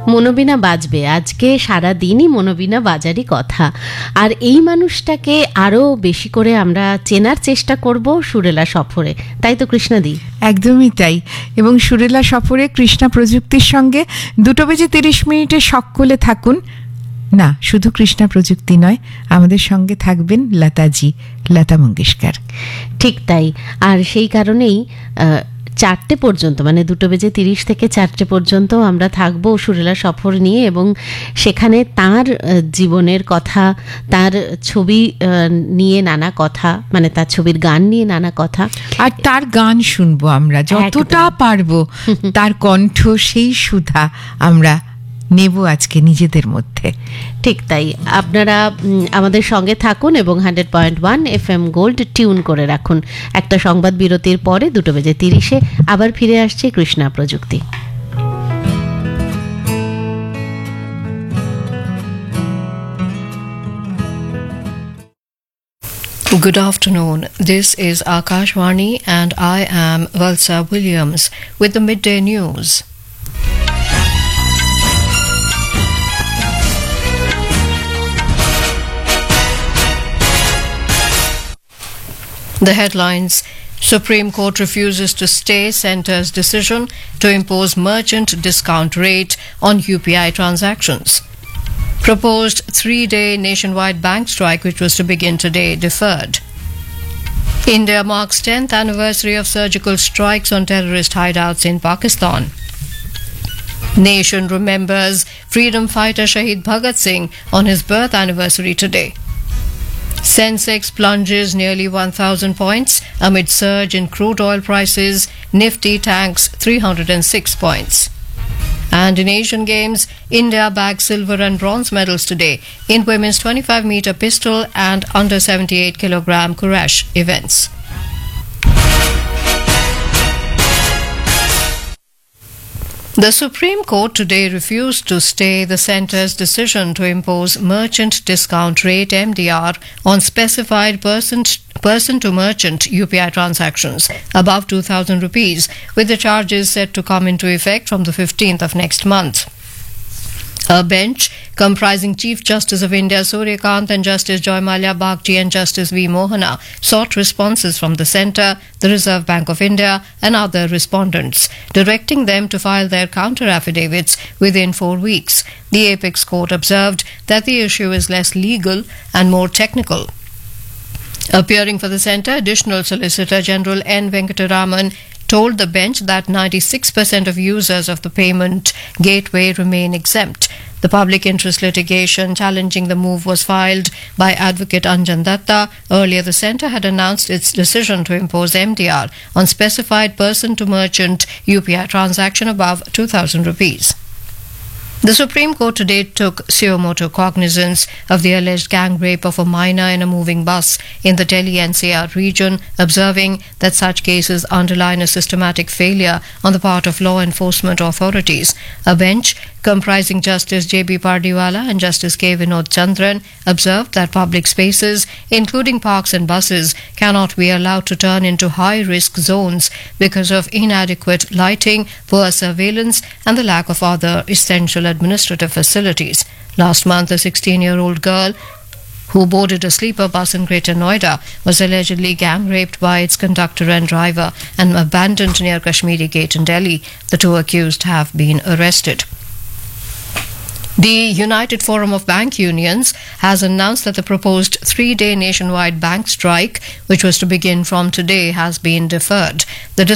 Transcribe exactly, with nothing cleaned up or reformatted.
মনোবীণা বাজবে, আজকে সারা দিনই মনোবীণা বাজারই কথা। আর এই মানুষটাকে আরও বেশি করে আমরা চেনার চেষ্টা করব সুরেলা সফরে, তাই তো কৃষ্ণাদি? একদমই তাই। এবং সুরেলা সফরে কৃষ্ণা প্রযুক্তির সঙ্গে দুটো বেজে তিরিশ মিনিটে সকলে থাকুন। না, শুধু কৃষ্ণা প্রযুক্তি নয়, আমাদের সঙ্গে থাকবেন লতাজি, লতা মঙ্গেশকর। ঠিক তাই। আর সেই কারণেই চারটে পর্যন্ত, মানে দুটো বেজে তিরিশ থেকে চারটে পর্যন্ত আমরা থাকবো সুরেলা সফর নিয়ে, এবং সেখানে তার জীবনের কথা, তার ছবি নিয়ে নানা কথা, মানে তার ছবির গান নিয়ে নানা কথা, আর তার গান শুনবো আমরা যতটা পারবো। তার কণ্ঠ, সেই সুধা আমরা নেব আজকে নিজেদের মধ্যে। ঠিক তাই। আপনারা আমাদের সঙ্গে থাকুন এবং hundred point one F M gold tune করে রাখুন। একটা সংবাদ বিরতির পরে দুটো বেজে তিরিশে আবার ফিরে আসছে কৃষ্ণা প্রযুক্তি। Good afternoon. This is Akashvani and I am Valsa Williams with the midday news. The headlines: Supreme Court refuses to stay Centre's decision to impose merchant discount rate on U P I transactions. Proposed three-day nationwide bank strike, which was to begin today, deferred. India marks tenth anniversary of surgical strikes on terrorist hideouts in Pakistan. Nation remembers freedom fighter Shahid Bhagat Singh on his birth anniversary today. Sensex plunges nearly one thousand points amid surge in crude oil prices. Nifty tanks three hundred six points. And in Asian Games, India bagged silver and bronze medals today in women's twenty-five meter pistol and under seventy-eight kilogram Kurash events. The Supreme Court today refused to stay the centre's decision to impose merchant discount rate M D R on specified person person-to-merchant U P I transactions above two thousand rupees, with the charges set to come into effect from the fifteenth of next month. A bench comprising Chief Justice of India Surya Kant and Justice Joy Mallya Bagchi and Justice V. Mohana sought responses from the Centre, the Reserve Bank of India and other respondents, directing them to file their counter-affidavits within four weeks. The Apex Court observed that the issue is less legal and more technical. Appearing for the Centre, Additional Solicitor General N. Venkataraman told the bench that ninety-six percent of users of the payment gateway remain exempt. The public interest litigation challenging the move was filed by Advocate Anjan Datta. Earlier, the Centre had announced its decision to impose M D R on specified person-to-merchant U P I transaction above two thousand rupees. The Supreme Court today took suo motu cognizance of the alleged gang rape of a minor in a moving bus in the Delhi N C R region, observing that such cases underline a systematic failure on the part of law enforcement authorities. A bench comprising Justice J B Pardiwala and Justice K. Vinod Chandran observed that public spaces, including parks and buses, cannot be allowed to turn into high-risk zones because of inadequate lighting, poor surveillance and the lack of other essential administrative facilities. Last month, a sixteen-year-old girl who boarded a sleeper bus in Greater Noida was allegedly gang-raped by its conductor and driver and abandoned near Kashmiri Gate in Delhi. The two accused have been arrested. The United Forum of Bank Unions has announced that the proposed three-day nationwide bank strike, which was to begin from today, has been deferred. The